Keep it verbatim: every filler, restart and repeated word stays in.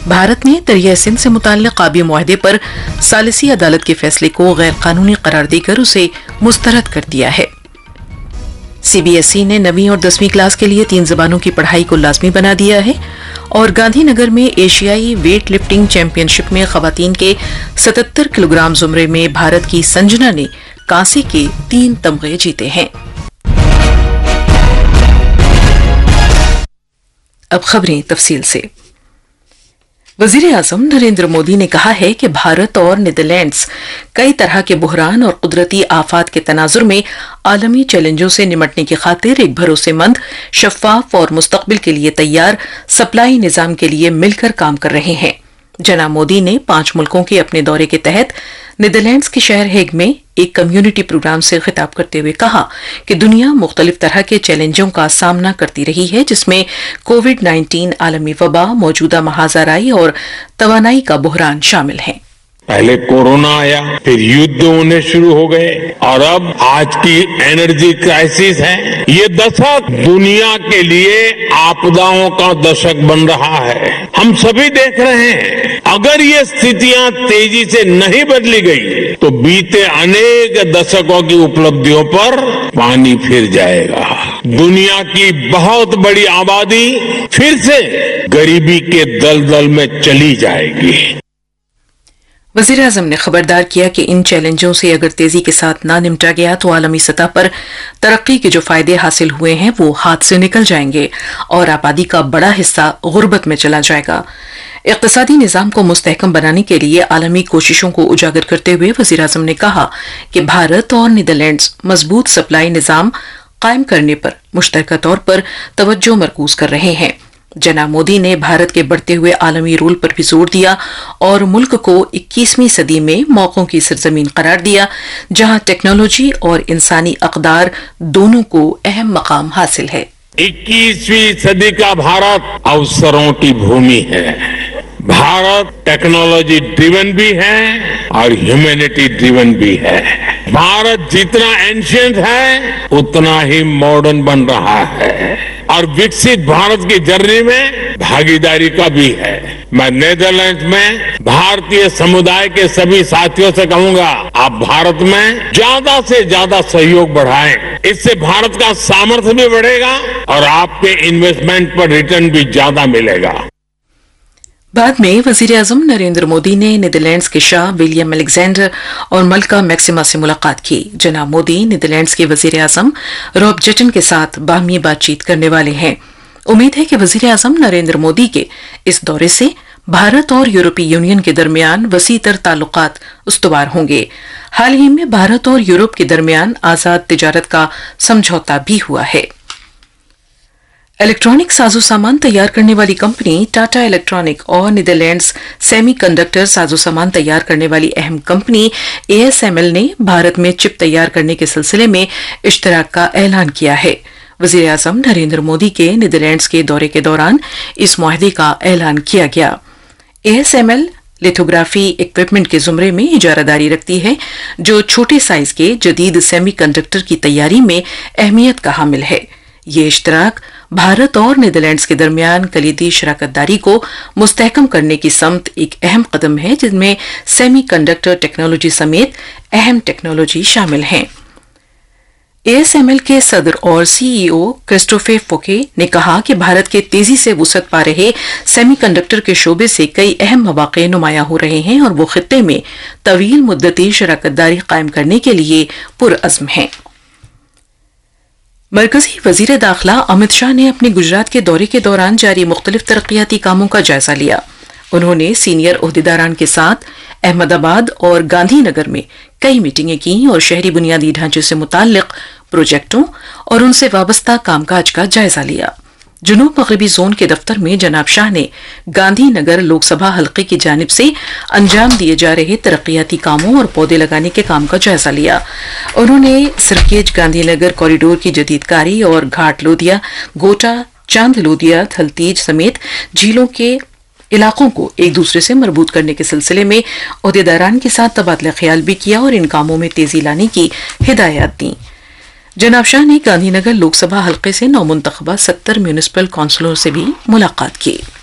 भारत ने दरिया सिंध से मुताल्लिक आबी मुआहदे पर सालिसी अदालत के फैसले को गैर कानूनी करार देकर उसे मुस्तरद कर दिया है। सीबीएसई ने नवीं और दसवीं क्लास के लिए तीन जबानों की पढ़ाई को लाजमी बना दिया है और गांधीनगर में एशियाई वेट लिफ्टिंग चैंपियनशिप में खवातीन के सतहत्तर किलोग्राम जुमरे में भारत की संजना ने कांसे के तीन तमगे जीते हैं। अब खबरें तफसील से। वजीर आजम नरेंद्र मोदी ने कहा है कि भारत और नीदरलैंड्स कई तरह के बुहरान और कुदरती आफात के तनाजुर में आलमी चैलेंजों से निमटने की खातिर एक भरोसेमंद, शफाफ और मुस्तकबिल के लिए तैयार सप्लाई निजाम के लिए मिलकर काम कर रहे हैं। जनाब मोदी ने पांच मुल्कों के अपने दौरे के तहत नीदरलैंड्स के शहर हेग में एक कम्युनिटी प्रोग्राम से खिताब करते हुए कहा कि दुनिया मुख्तलिफ तरह के चैलेंजों का सामना करती रही है, जिसमें कोविड नाइन्टीन, आलमी वबा, मौजूदा महाजराई और तवानाई का बुहरान शामिल हैं। पहले कोरोना आया, फिर युद्ध होने शुरू हो गए और अब आज की एनर्जी क्राइसिस है। ये दशक दुनिया के लिए आपदाओं का दशक बन रहा है। हम सभी देख रहे हैं, अगर ये स्थितियां तेजी से नहीं बदली गई तो बीते अनेक दशकों की उपलब्धियों पर पानी फिर जाएगा। दुनिया की बहुत बड़ी आबादी फिर से गरीबी के दलदल में चली जाएगी। वजीर आजम ने खबरदार किया कि इन चैलेंजों से अगर तेजी के साथ ना निपटा गया तो आलमी सतह पर तरक्की के जो फायदे हासिल हुए हैं वो हाथ से निकल जाएंगे और आबादी का बड़ा हिस्सा गुर्बत में चला जाएगा। इक्तिसादी निजाम को मुस्तहकम बनाने के लिए आलमी कोशिशों को उजागर करते हुए वजीर आजम ने कहा कि भारत और नीदरलैंड्स मजबूत सप्लाई निजाम कायम करने पर मुश्तरका तौर पर तवज्जो मरकूज कर रहे हैं। जनाब मोदी ने भारत के बढ़ते हुए आलमी रोल पर भी जोर दिया और मुल्क को इक्कीसवीं सदी में मौकों की सरजमीन करार दिया, जहां टेक्नोलॉजी और इंसानी अकदार दोनों को अहम मकाम हासिल है। इक्कीसवीं सदी का भारत अवसरों की भूमि है। भारत टेक्नोलॉजी ड्रिवन भी है और ह्यूमैनिटी ड्रिवन भी है। भारत जितना एंशिएंट है उतना ही मॉडर्न बन रहा है और विकसित भारत की जर्नी में भागीदारी का भी है। मैं नीदरलैंड्स में भारतीय समुदाय के सभी साथियों से कहूंगा, आप भारत में ज्यादा से ज्यादा सहयोग बढ़ाएं। इससे भारत का सामर्थ्य भी बढ़ेगा और आपके इन्वेस्टमेंट पर रिटर्न भी ज्यादा मिलेगा। बाद में वजीर आजम नरेंद्र मोदी ने नीदरलैंड्स के शाह विलियम अलेक्जेंडर और मलका मैक्सिमा से मुलाकात की। जनाब मोदी नीदरलैंड्स के वजीर आजम रॉब जेटन के साथ बाहमी बातचीत करने वाले हैं। उम्मीद है कि वजीर आजम नरेंद्र मोदी के इस दौरे से भारत और यूरोपीय यूनियन के दरमियान वसीतर ताल्लुकात उस्तवार होंगे। हाल ही में भारत और यूरोप के दरमियान आजाद तिजारत का समझौता भी हुआ है। इलेक्ट्रॉनिक साजो सामान तैयार करने वाली कंपनी टाटा इलेक्ट्रॉनिक और नीदरलैंड्स सेमीकंडक्टर साजो सामान तैयार करने वाली अहम कंपनी एएसएमएल ने भारत में चिप तैयार करने के सिलसिले में इश्तराक का ऐलान किया है। वजीर आजम नरेंद्र मोदी के नीदरलैंड्स के दौरे के दौरान इस मुआहदे का ऐलान किया गया। एएसएमएल लिथोग्राफी इक्विपमेंट के जुमरे में इजारादारी रखती है, जो छोटे साइज के जदीद सेमीकंडक्टर की तैयारी में अहमियत का हामिल है। ये इश्तराक भारत और नीदरलैंड्स के दरमियान कलीदी शराकतदारी को मुस्तहकम करने की समत एक अहम कदम है, जिसमें सेमीकंडक्टर टेक्नोलॉजी समेत अहम टेक्नोलॉजी शामिल हैं। एएसएमएल के सदर और सीईओ क्रिस्टोफर फोके ने कहा कि भारत के तेजी से वुसअत पा रहे सेमीकंडक्टर के शोबे से कई अहम मौक़े नुमायां हो रहे हैं और वो खित्ते में तवील मुद्दती शराकतदारी कायम करने के लिए पुरअज़्म हैं। मरकजी वजीर दाखिला अमित शाह ने अपने गुजरात के दौरे के दौरान जारी मुख्तलिफ तरक्याती कामों का जायजा लिया। उन्होंने सीनियर ओहदेदारान के साथ अहमदाबाद और गांधीनगर में कई मीटिंगें की और शहरी बुनियादी ढांचे से मुताल्लिक प्रोजेक्टों और उनसे वाबस्ता कामकाज का जायजा लिया। जुनूब मगरबी जोन के दफ्तर में जनाब शाह ने गांधीनगर लोकसभा हल्के की जानिब से अंजाम दिए जा रहे तरक्याती कामों और पौधे लगाने के काम का जायजा लिया। उन्होंने सिरकेज गांधीनगर कॉरिडोर की जदीदकारी और घाट लोदिया, गोटा, चांद लोदिया, थलतीज समेत झीलों के इलाकों को एक दूसरे से मरबूत करने के सिलसिले में ओहदेदारान के साथ तबादला ख्याल भी किया और इन कामों में तेजी लाने की हिदायत दी। जनाब शाह ने गांधीनगर लोकसभा हल्के से नौमुंतखबा सत्तर म्यूनिसिपल काउंसिलरों से भी मुलाकात की।